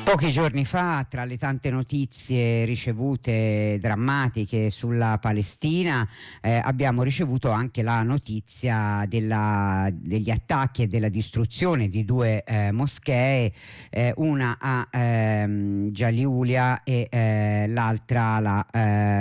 Pochi giorni fa, tra le tante notizie ricevute drammatiche sulla Palestina, abbiamo ricevuto anche la notizia degli attacchi e della distruzione di due moschee, una a Gialiulia e l'altra alla